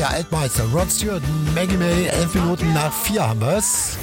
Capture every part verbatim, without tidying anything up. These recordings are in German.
der Altmeister Rod Stewart, Maggie May, elf Minuten nach vier haben wir's.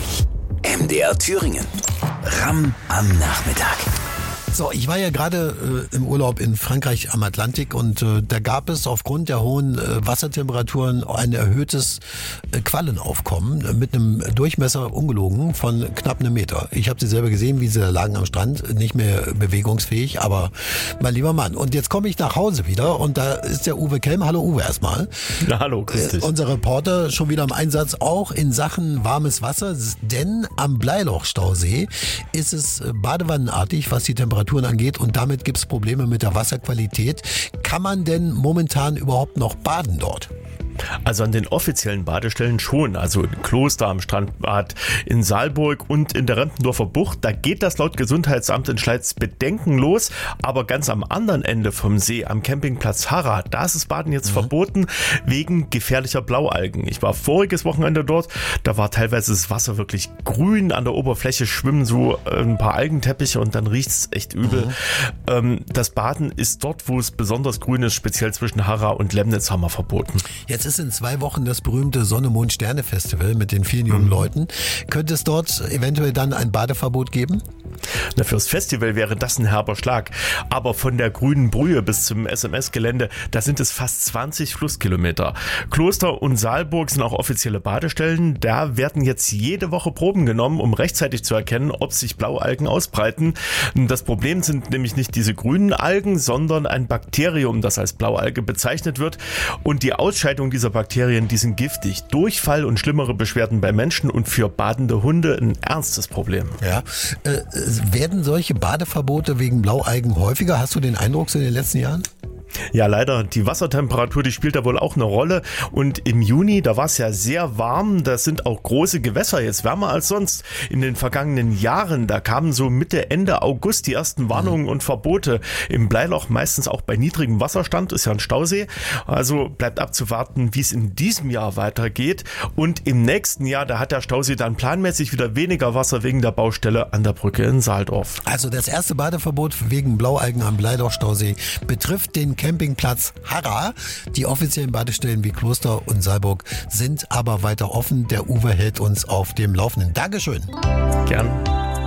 M D R Thüringen. Ramm am Nachmittag. So, ich war ja gerade äh, im Urlaub in Frankreich am Atlantik und äh, da gab es aufgrund der hohen äh, Wassertemperaturen ein erhöhtes äh, Quallenaufkommen äh, mit einem Durchmesser, ungelogen, von knapp einem Meter. Ich habe sie selber gesehen, wie sie da lagen am Strand, nicht mehr bewegungsfähig, aber mein lieber Mann. Und jetzt komme ich nach Hause wieder und da ist der Uwe Kelm. Hallo Uwe erstmal. Na, hallo, grüß dich. Äh, unser Reporter schon wieder im Einsatz, auch in Sachen warmes Wasser, denn am Bleilochstausee ist es badewannenartig, was die Temperatur angeht und damit gibt es Probleme mit der Wasserqualität. Kann man denn momentan überhaupt noch baden dort? Also an den offiziellen Badestellen schon, also in Kloster, am Strandbad in Saalburg und in der Rempendorfer Bucht, da geht das laut Gesundheitsamt in Schleiz bedenkenlos, aber ganz am anderen Ende vom See, am Campingplatz Harra, da ist das Baden jetzt mhm. verboten, wegen gefährlicher Blaualgen. Ich war voriges Wochenende dort, da war teilweise das Wasser wirklich grün, an der Oberfläche schwimmen so ein paar Algenteppiche und dann riecht es echt übel. Mhm. Ähm, das Baden ist dort, wo es besonders grün ist, speziell zwischen Harra und Lemnitz, haben wir verboten. Jetzt ist in zwei Wochen das berühmte Sonne-Mond-Sterne-Festival mit den vielen jungen mhm. Leuten. Könnte es dort eventuell dann ein Badeverbot geben? Na, fürs Festival wäre das ein herber Schlag. Aber von der Grünen Brühe bis zum S M S-Gelände, da sind es fast zwanzig Flusskilometer. Kloster und Saalburg sind auch offizielle Badestellen. Da werden jetzt jede Woche Proben genommen, um rechtzeitig zu erkennen, ob sich Blaualgen ausbreiten. Das Problem sind nämlich nicht diese grünen Algen, sondern ein Bakterium, das als Blaualge bezeichnet wird. Und die Ausscheidung dieser Bakterien, die sind giftig. Durchfall und schlimmere Beschwerden bei Menschen und für badende Hunde ein ernstes Problem. Ja, äh, werden solche Badeverbote wegen Blaualgen häufiger? Hast du den Eindruck so in den letzten Jahren? Ja, leider. Die Wassertemperatur, die spielt da wohl auch eine Rolle. Und im Juni, da war es ja sehr warm. Da sind auch große Gewässer jetzt wärmer als sonst. In den vergangenen Jahren, da kamen so Mitte, Ende August die ersten Warnungen und Verbote. Im Bleiloch meistens auch bei niedrigem Wasserstand, ist ja ein Stausee. Also bleibt abzuwarten, wie es in diesem Jahr weitergeht. Und im nächsten Jahr, da hat der Stausee dann planmäßig wieder weniger Wasser wegen der Baustelle an der Brücke in Saaldorf. Also das erste Badeverbot wegen Blaualgen am Bleilochstausee betrifft den Campingplatz Harra. Die offiziellen Badestellen wie Kloster und Saalburg sind aber weiter offen. Der Uwe hält uns auf dem Laufenden. Dankeschön. Gern.